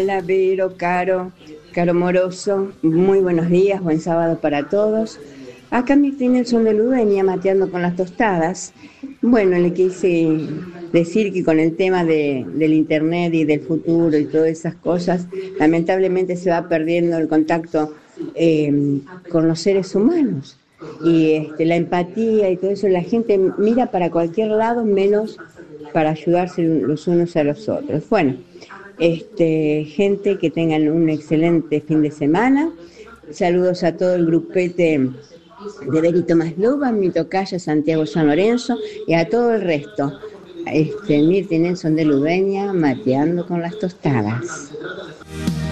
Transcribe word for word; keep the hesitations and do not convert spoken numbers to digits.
Hola, Vero, Caro, Caro Moroso, muy buenos días, buen sábado para todos. Acá Mirta Nelson de Ludeña, mateando con las tostadas. Bueno, le quise decir que con el tema de, del internet y del futuro y todas esas cosas, lamentablemente se va perdiendo el contacto eh, con los seres humanos. Y este, la empatía y todo eso, la gente mira para cualquier lado menos para ayudarse los unos a los otros. Bueno, este, gente, que tengan un excelente fin de semana. Saludos a todo el grupete de Berito Masluba, mi tocaya Santiago San Lorenzo y a todo el resto. Este, Mirta Nelson de Ludeña, mateando con las tostadas.